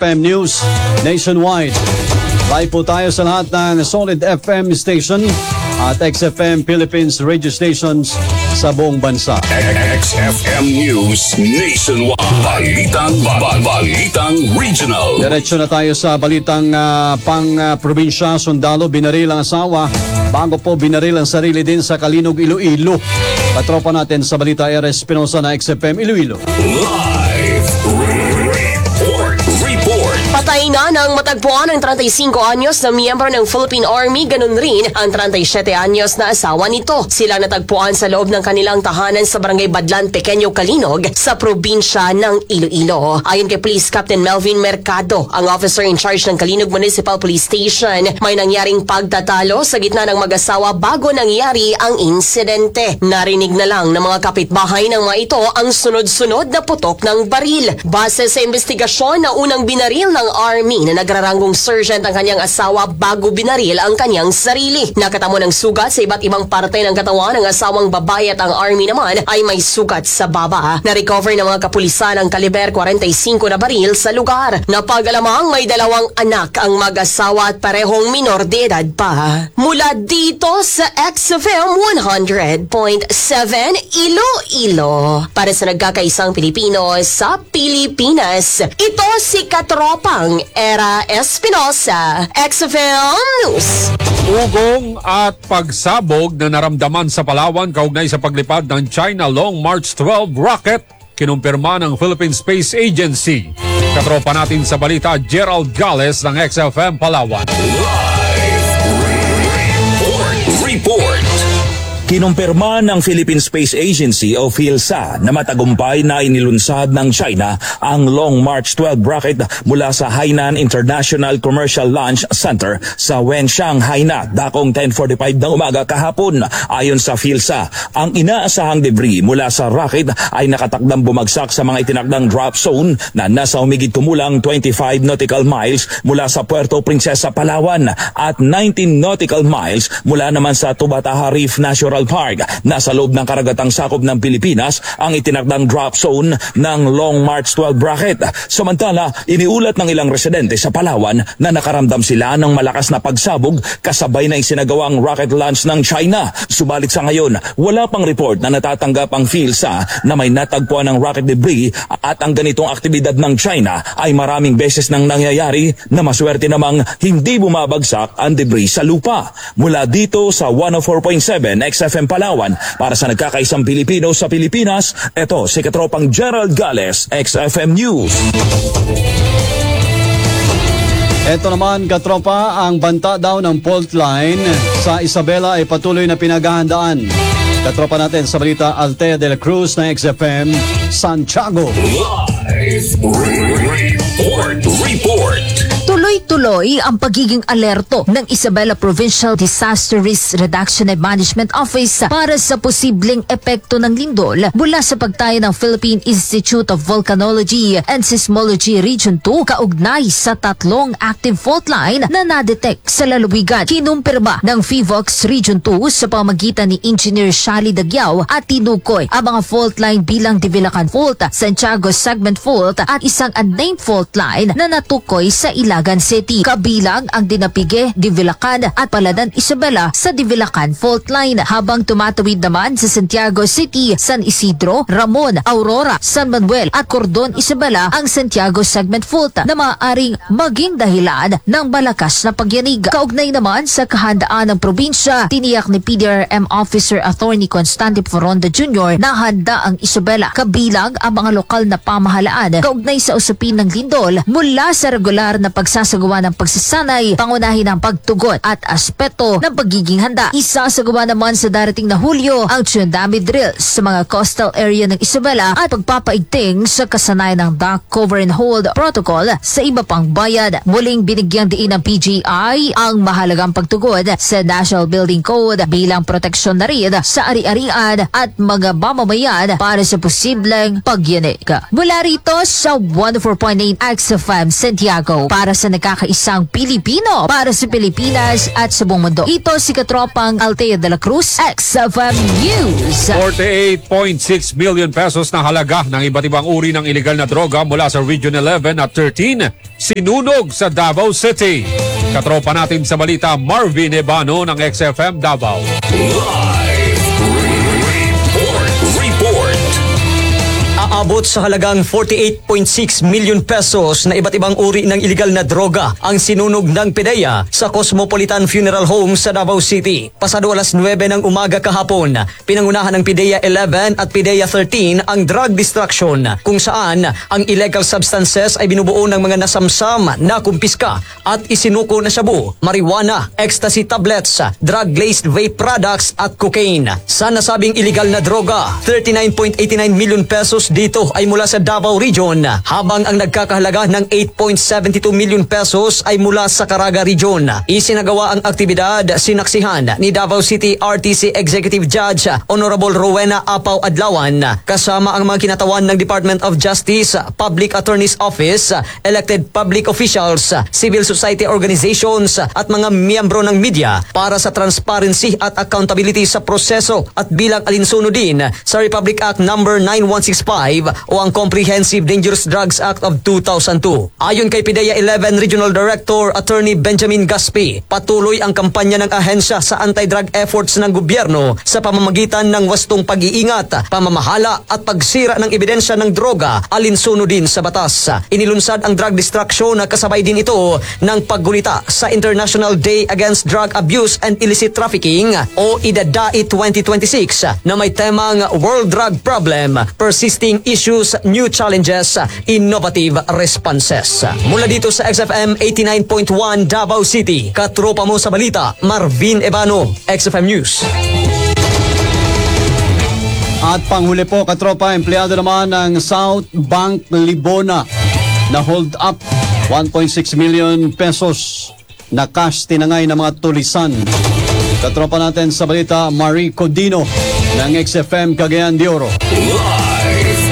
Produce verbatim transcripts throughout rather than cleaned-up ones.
M News nationwide. Live po tayo sa lahat ng Solid F M station at X F M Philippines radio stations sa buong bansa. X F M News nationwide. Balitang, balitang regional. Diretso na tayo sa balitang uh, pang-probinsya. Uh, Sundalo, binaril ang asawa bago po binaril ang sarili din sa Kalinog, Iloilo. Katropa natin sa balita R. Espinosa na X F M Iloilo. Live report. Report. Patay na nang matagpuan ang thirty-five anyos na miyembro ng Philippine Army, ganun rin ang thirty-seven anyos na asawa nito. Sila natagpuan sa loob ng kanilang tahanan sa Barangay Badlan, Pequeño, Kalinog, sa probinsya ng Iloilo. Ayon kay Police Captain Melvin Mercado, ang officer in charge ng Kalinog Municipal Police Station, may nangyaring pagtatalo sa gitna ng mag-asawa bago nangyari ang insidente. Narinig na lang ng mga kapitbahay ng mga ito ang sunod-sunod na putok ng baril. Base sa investigasyon na unang binaril ng Army na nagraranggong sergeant ang kanyang asawa bago binaril ang kanyang sarili. Nakatamo ng sugat sa iba't ibang parte ng katawan ng asawang babae at ang Army naman ay may sugat sa baba. Na-recover ng mga kapulisan ang kaliber forty-five na baril sa lugar. Napag-alamang may dalawang anak ang mag-asawa at parehong minor de edad pa. Mula dito sa X F M one hundred point seven Iloilo. Para sa nagkakaisang Pilipino sa Pilipinas, ito si Katropang Era Espinosa, X F M News. Ugong at pagsabog na naramdaman sa Palawan kaugnay sa paglipad ng China Long March twelve rocket, kinumpirma ng Philippine Space Agency. Katropa natin sa balita, Gerald Gales ng X F M Palawan. Live report. Report. Kinumpirma ng Philippine Space Agency o PhilSA na matagumpay na inilunsad ng China ang Long March twelve rocket mula sa Hainan International Commercial Launch Center sa Wenshan, Hainan, dakong ten forty-five ng umaga kahapon. Ayon sa PhilSA, ang inaasahang debris mula sa rocket ay nakatakdang bumagsak sa mga itinakdang drop zone na nasa humigit kumulang twenty-five nautical miles mula sa Puerto Princesa, Palawan at nineteen nautical miles mula naman sa Tubataha Reef National Park. Nasa loob ng karagatang sakop ng Pilipinas ang itinakdang drop zone ng Long March twelve rocket. Samantala, iniulat ng ilang residente sa Palawan na nakaramdam sila ng malakas na pagsabog kasabay na isinagawang rocket launch ng China. Subalit sa ngayon, wala pang report na natatanggap ang PhilSA na may natagpuan ng rocket debris at ang ganitong aktibidad ng China ay maraming beses nang nangyayari na maswerte namang hindi bumabagsak ang debris sa lupa. Mula dito sa one oh four point seven X F M Palawan, para sa nagkakaisang Pilipino sa Pilipinas, ito si Katropang Gerald Gales, X F M News. Ito naman, katropa, ang banta daw ng fault line sa Isabela ay patuloy na pinaghahandaan. Katropa natin sa balita, Altea de la Cruz na X F M Santiago. Live report. Report. Tuloy-tuloy ang pagiging alerto ng Isabela Provincial Disaster Risk Reduction and Management Office para sa posibleng epekto ng lindol mula sa pagtayo ng Philippine Institute of Volcanology and Seismology Region two kaugnay sa tatlong active fault line na nadetect sa lalawigan. Kinumpirma ng PHIVOLCS Region two sa pamagitan ni Engineer Shali Dagyao at tinukoy ang mga fault line bilang Divilacan Fault, Santiago Segment Fault at isang unnamed fault line na natukoy sa Ilagan City. Kabilang ang Dinapige, Divilacan at Paladan, Isabela sa Divilacan Fault Line, habang tumatawid naman sa Santiago City, San Isidro, Ramon, Aurora, San Manuel at Cordon, Isabela ang Santiago Segment Fault na maaaring maging dahilan ng malakas na pagyanig. Kaugnay naman sa kahandaan ng probinsya, tiniyak ni P D R M Officer Attorney Constante Foronda Junior na handa ang Isabela kabilang ang mga lokal na pamahalaan kaugnay sa usapin ng lindol mula sa regular na pagsasagawa ng pagsasanay, pangunahin ang pagtugon at aspeto ng pagiging handa. Isasagawa naman sa darating na Hulyo ang tsunami drills sa mga coastal area ng Isabela at pagpapaigting sa kasanayan ng dock cover and hold protocol sa iba pang bayan. Muling binigyang diin ng P G I ang mahalagang pagtugon sa National Building Code bilang proteksyon na rin sa ari-arian at mga mamamayan para sa posibleng pagyanig. Mula rito sa one oh four point eight X F M Santiago, para sa nakakaisang isang Pilipino para sa Pilipinas at sa buong mundo. Ito si Katropang Altea de la Cruz, X F M News. forty-eight point six million pesos na halaga ng iba't ibang uri ng iligal na droga mula sa Region eleven at thirteen sinunog sa Davao City. Katropa natin sa balita, Marvin Ebano ng X F M Davao. Live report. Report. Aabot sa halagang forty-eight point six million pesos na iba't ibang uri ng iligal na droga ang sinunog ng PIDEA sa Cosmopolitan Funeral Home sa Davao City. Pasado alas nuwebe ng umaga kahapon, pinangunahan ng PIDEA eleven at PIDEA thirteen ang drug destruction kung saan ang illegal substances ay binubuo ng mga nasamsam na kumpiska at isinuko na shabu, marijuana, ecstasy tablets, drug-laced vape products at cocaine. Sa nasabing iligal na droga, thirty-nine point eight nine million pesos dito ay mula sa Davao Region, habang ang nagkakahalaga ng eight point seven two million pesos ay mula sa Caraga Region. Isinagawa ang aktibidad sinaksihan ni Davao City R T C Executive Judge Honorable Rowena Apaw Adlawan kasama ang mga kinatawan ng Department of Justice, Public Attorney's Office, elected public officials, civil society organizations at mga miyembro ng media para sa transparency at accountability sa proseso at bilang alinsuno din sa Republic Act number nine one six five o ang Comprehensive Dangerous Drugs Act of two thousand two. Ayon kay PIDEA eleven Regional Director Attorney Benjamin Gaspi, patuloy ang kampanya ng ahensya sa anti-drug efforts ng gobyerno sa pamamagitan ng wastong pag-iingat, pamamahala at pagsira ng ebidensya ng droga alinsuno din sa batas. Inilunsad ang drug destruction na kasabay din ito ng paggunita sa International Day Against Drug Abuse and Illicit Trafficking o I D A D A I twenty twenty-six na may temang World Drug Problem, Persisting Issues, New Challenges, Innovative Responses. Mula dito sa X F M eighty-nine point one Davao City, katropa mo sa balita, Marvin Ebano, X F M News. At panghuli po, katropa, empleyado naman ng South Bank Libona na hold up one point six million pesos na cash tinangay ng mga tulisan. Katropa natin sa balita, Marie Codino ng X F M Cagayan de Oro. Live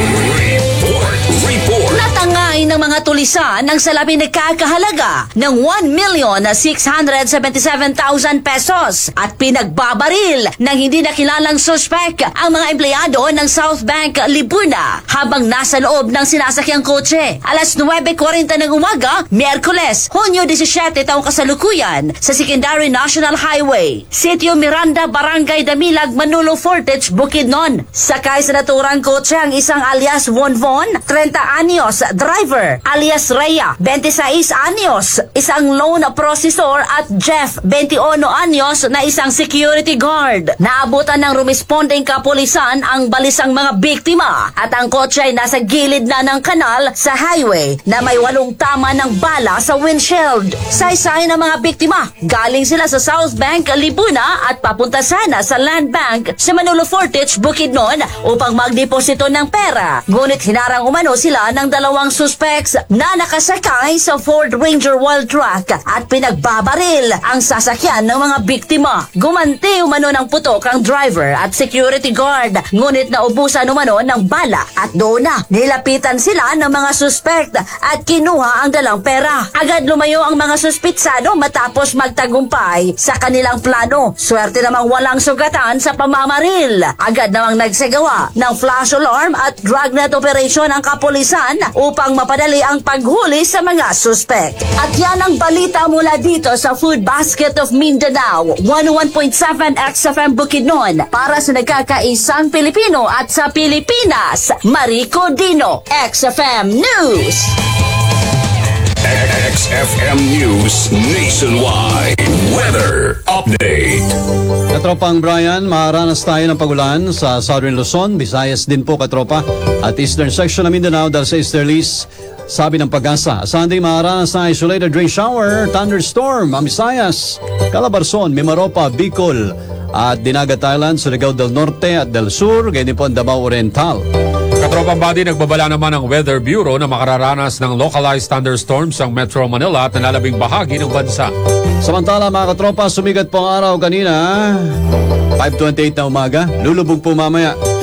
report. Report. Natangay ng mga tulisan ng salapi na kakahalaga ng one million six hundred seventy-seven thousand pesos at pinagbabaril ng hindi nakilalang suspek ang mga empleyado ng South Bank Libuna habang nasa loob ng sinasakyang kotse. Alas nuwebe kuwarenta ng umaga, Miyerkules, Hunyo disesyete taong kasalukuyan sa Secondary National Highway, Sitio Miranda, Barangay Damilag, Manolo Fortich, Bukidnon. Sakay sa naturang kotse ang isang alias Von Von, thirty anyos, driver, alias Rhea, twenty-seis anyos, isang loan processor at Jeff, twenty-one anyos na isang security guard. Naabutan ng rumisponding kapulisan ang balisang mga biktima at ang kotse ay nasa gilid na ng kanal sa highway na may walong tama ng bala sa windshield. Saysay ng mga biktima, galing sila sa South Bank Libuna at papunta sana sa Land Bank sa Manolo Fortich, Bukidnon upang magdeposito ng pera. Ngunit hinarang umano sila ng dalawang suspects na nakasakay sa Ford Ranger Wild Truck at pinagbabaril ang sasakyan ng mga biktima. Gumanti umano ng putok ang driver at security guard, ngunit naubusan umano ng bala at doon na nilapitan sila ng mga suspect at kinuha ang dalang pera. Agad lumayo ang mga suspitsado matapos magtagumpay sa kanilang plano. Swerte namang walang sugatan sa pamamaril. Agad namang nagsagawa ng flash alarm at dragnet operation ang kapulisan upang mapadali ang paghuli sa mga suspect. At yan ang balita mula dito sa Food Basket of Mindanao, one oh one point seven X F M Bukidnon. Para sa nagkakaisang Pilipino at sa Pilipinas, Marie Codino, X F M News. X F M News Nationwide. Weather Update. Katropang Brian, makaranas tayo ng pagulan sa Southern Luzon, Visayas din po katropa, at Eastern section ng Mindanao dahil sa easterlies. Sabi ng Pag-asa, Sunday makaranas na isolated rain shower, thunderstorm, ang Visayas, Calabarzon, Mimaropa, Bicol, at Dinagat Island, Surigao del Norte at del Sur, ganyan po ang Davao Oriental. Katropang body, nagbabala naman ang Weather Bureau na makararanas ng localized thunderstorms ang Metro Manila at nalalabing bahagi ng bansa. Samantala mga katropa, sumigat po ang araw kanina, five twenty-eight na umaga, lulubog po mamaya.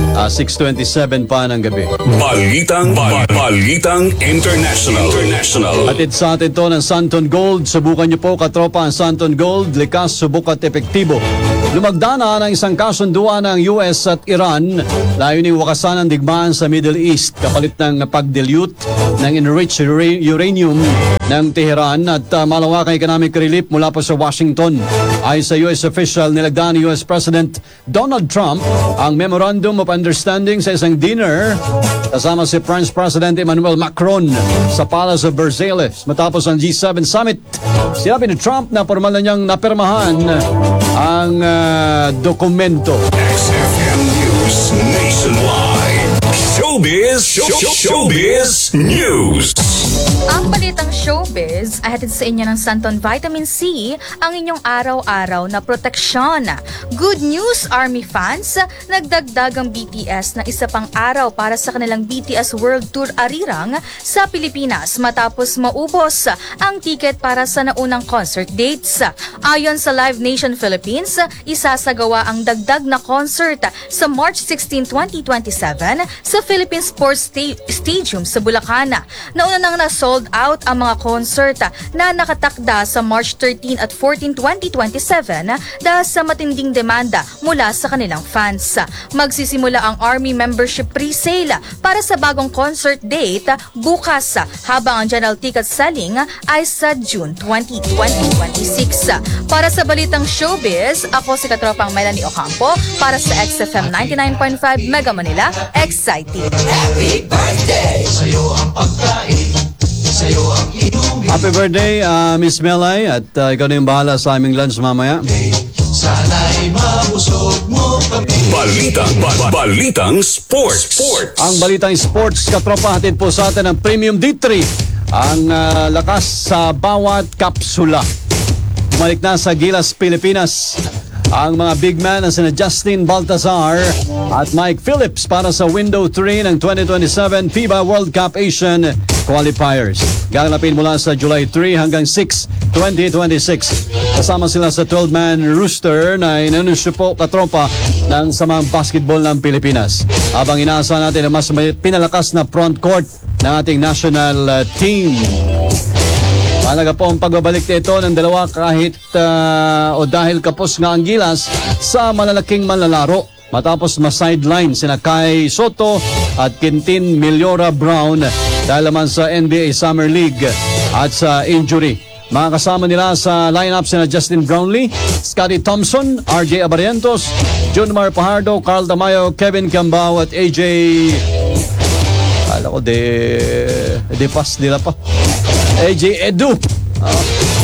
uh, six twenty-seven pa ng gabi. Balitang, bal- Balitang International. International. Atid sa atin to ng Santon Gold. Subukan niyo po katropa ang Santon Gold. Likas, subok at epektibo. Lumagdana ng isang kasunduan ng U S at Iran. Layuning wakasan ang digmaan sa Middle East kapalit ng pag-dilute ng enriched ura- uranium ng Tehran at uh, malawakang economic relief mula po sa Washington. Ay sa U S official, nilagdaan ni U S President Donald Trump ang Memorandum of Understanding sa isang dinner kasama si French President Emmanuel Macron sa Palace of Versailles matapos ang G seven Summit. Sinabi ni Trump na formal na niyang napirmahan ang uh, dokumento. X F M News Nationwide. Showbiz, show, showbiz news. Ang balitang showbiz ay hatid sa inyo ng Santon Vitamin C, ang inyong araw-araw na proteksyon. Good news, Army fans! Nagdagdag ang B T S ng isa pang araw para sa kanilang B T S World Tour Arirang sa Pilipinas matapos maubos ang ticket para sa naunang concert dates. Ayon sa Live Nation Philippines, isasagawa ang dagdag na concert sa March sixteenth, twenty twenty-seven sa Philippine Sports Sta- Stadium sa Bulacan. Nauna nang na-sold out ang mga concert na nakatakda sa March thirteenth at fourteenth, twenty twenty-seven dahil sa matinding demanda mula sa kanilang fans. Magsisimula ang Army membership pre-sale para sa bagong concert date bukas habang ang general ticket selling ay sa June twentieth, twenty twenty-six. Para sa balitang showbiz, ako si Katropang Melanie Ocampo para sa X F M ninety-nine point five Mega Manila, Exciting. Happy birthday! Sa'yo ang pagkain, sa'yo ang inumin. Happy birthday, uh, Miss Melay, at uh, ikaw na yung bahala sa aming lunch mamaya. Sana'y mabusog mo kami. Balitang, ba- Balitang Sports. Sports. Ang balitang sports, katropa, hatid po sa atin ng Premium D three. Ang uh, lakas sa bawat kapsula. Bumalik na sa Gilas, Pilipinas ang mga big man na sina Justin Baltazar at Mike Phillips para sa Window three ng twenty twenty-seven FIBA World Cup Asian Qualifiers. Gaganapin mula sa July three hanggang six, twenty twenty-six. Kasama sila sa twelve-man rooster na inanunsyo po katropa ng samang basketball ng Pilipinas. Habang inaasahan natin ang mas may pinalakas na front court ng ating national uh, team. Mahalaga po ang pagbabalik nito ng dalawa kahit uh, o dahil kapos nga ang Gilas sa malalaking manlalaro. Matapos ma-sideline sina Kai Soto at Quintin Meliora Brown dahil naman sa N B A Summer League at sa injury. Mga kasama nila sa lineup sina Justin Brownlee, Scotty Thompson, R J Abarientos, Junmar Pajardo, Carl Tamayo, Kevin Cambao at A J... Alam ko, de... de pas nila pa. A J Edu. Oh.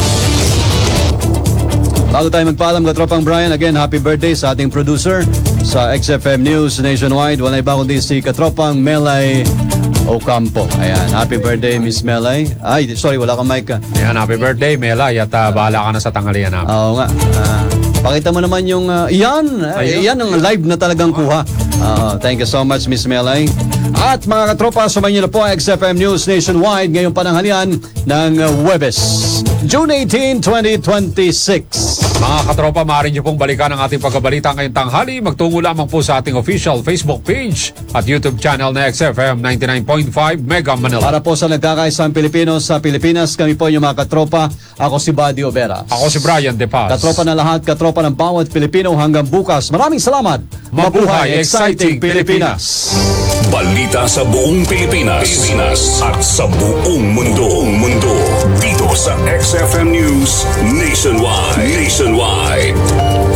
Bago tayo magpaalam, katropang Brian, again, happy birthday sa ating producer sa X F M News Nationwide. Wala iba kundi si katropang Melay Ocampo. Ayan, happy birthday, Miss Melay. Ay, sorry, wala kang mic ka. Ayan, happy birthday, Melay, at uh, bahala ka na sa tanghalian namin. Oo nga. Uh, pakita mo naman yung... Uh, iyan! Ay, iyan ang live na talagang kuha. Uh, thank you so much, Miss Melay. At mga katropa, sumayin niyo na po X F M News Nationwide ngayong pananghalian ng Huwebes, June eighteenth, twenty twenty-six. Mga katropa, maaari niyo pong balikan ang ating pagkabalita ngayong tanghali. Magtungo lamang po sa ating official Facebook page at YouTube channel na X F M ninety-nine point five Mega Manila. Para po sa nagkakaisang Pilipino sa Pilipinas, kami po yung mga katropa. Ako si Buddy Obera. Ako si Brian De Paz. Katropa na lahat, katropa ng bawat Pilipino hanggang bukas. Maraming salamat. Mabuhay, exciting Pilipinas. Balita sa buong Pilipinas, Pilipinas at sa buong mundo. Buong mundo. Dito sa X F M News Nationwide. Nationwide.